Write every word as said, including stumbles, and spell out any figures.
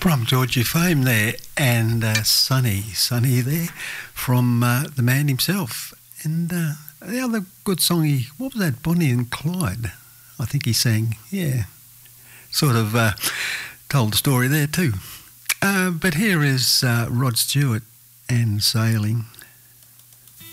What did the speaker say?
From Georgie Fame there, and uh, Sonny, Sonny there, from uh, the man himself. And uh, the other good song, he, what was that, Bonnie and Clyde? I think he sang, yeah. Sort of uh, told the story there too. Uh, but here is uh, Rod Stewart and Sailing.